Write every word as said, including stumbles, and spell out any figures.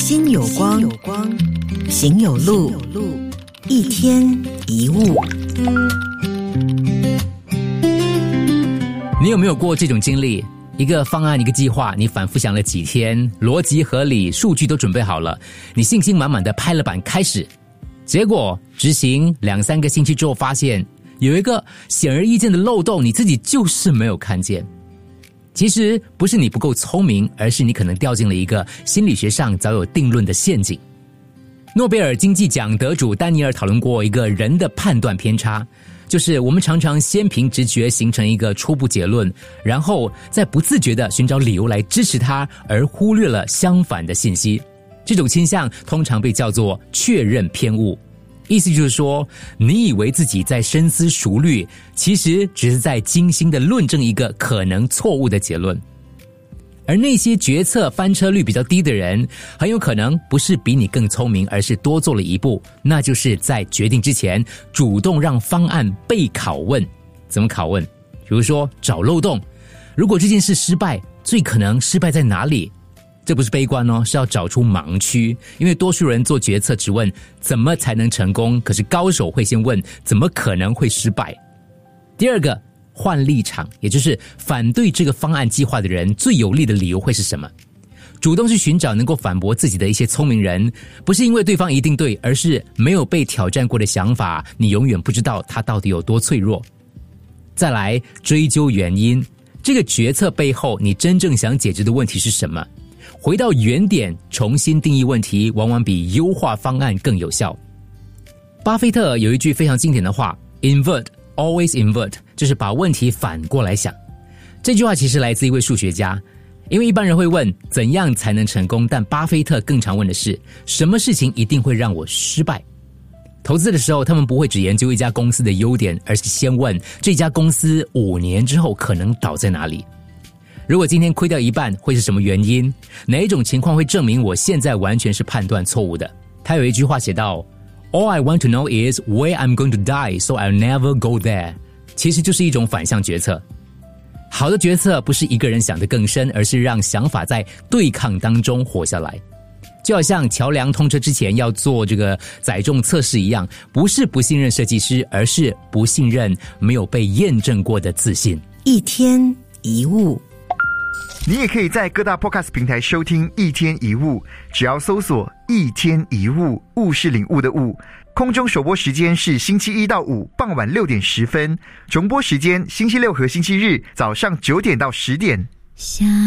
心有光，行有路，一天一物。 你有没有过这种经历？一个方案，一个计划，你反复想了几天，逻辑合理，数据都准备好了，你信心满满的拍了板开始，结果执行两三个星期之后，发现有一个显而易见的漏洞，你自己就是没有看见。其实不是你不够聪明，而是你可能掉进了一个心理学上早有定论的陷阱。诺贝尔经济奖得主丹尼尔讨论过一个人的判断偏差，就是我们常常先凭直觉形成一个初步结论，然后再不自觉地寻找理由来支持它，而忽略了相反的信息。这种倾向通常被叫做确认偏误。意思就是说，你以为自己在深思熟虑，其实只是在精心地论证一个可能错误的结论。而那些决策翻车率比较低的人，很有可能不是比你更聪明，而是多做了一步，那就是在决定之前主动让方案被拷问。怎么拷问？比如说找漏洞，如果这件事失败，最可能失败在哪里？这不是悲观哦，是要找出盲区。因为多数人做决策只问怎么才能成功，可是高手会先问怎么可能会失败。第二个，换立场，也就是反对这个方案计划的人最有力的理由会是什么？主动去寻找能够反驳自己的一些聪明人，不是因为对方一定对，而是没有被挑战过的想法，你永远不知道它到底有多脆弱。再来，追究原因，这个决策背后你真正想解决的问题是什么？回到原点，重新定义问题，往往比优化方案更有效。巴菲特有一句非常经典的话 ，invert always invert， 就是把问题反过来想。这句话其实来自一位数学家，因为一般人会问怎样才能成功，但巴菲特更常问的是什么事情一定会让我失败。投资的时候，他们不会只研究一家公司的优点，而是先问这家公司五年之后可能倒在哪里。如果今天亏掉一半，会是什么原因？哪一种情况会证明我现在完全是判断错误的？他有一句话写道 All I want to know is where I'm going to die, so I'll never go there。 其实就是一种反向决策。好的决策不是一个人想得更深，而是让想法在对抗当中活下来。就好像桥梁通车之前要做这个载重测试一样，不是不信任设计师，而是不信任没有被验证过的自信。 一天一物。 你也可以在各大 podcast 平台收听一天一物，只要搜索一天一物，物是领悟的物。空中首播时间是星期一到五傍晚六点十分，重播时间星期六和星期日早上九点到十点。